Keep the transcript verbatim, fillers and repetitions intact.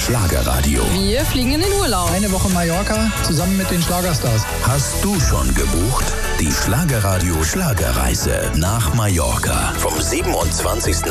Schlagerradio. Wir fliegen in den Urlaub. Eine Woche Mallorca zusammen mit den Schlagerstars. Hast du schon gebucht? Die Schlagerradio Schlagerreise nach Mallorca vom siebenundzwanzigsten